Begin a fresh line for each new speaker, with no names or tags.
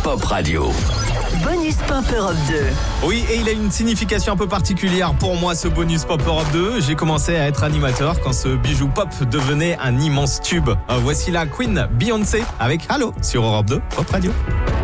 Pop Radio.
Bonus Pop Europe 2.
Oui, et il a une signification un peu particulière pour moi, ce Bonus Pop Europe 2. J'ai commencé à être animateur quand ce bijou pop devenait un immense tube. Voici la Queen Beyoncé avec Halo sur Europe 2 Pop Radio.